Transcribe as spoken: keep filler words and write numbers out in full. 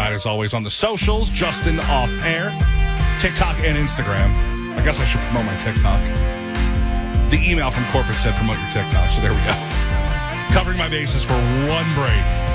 that, as always, on the socials, Justin Off Air, TikTok and Instagram. I guess I should promote my TikTok. The email from corporate said promote your TikTok, so there we go. Covering my bases for one break.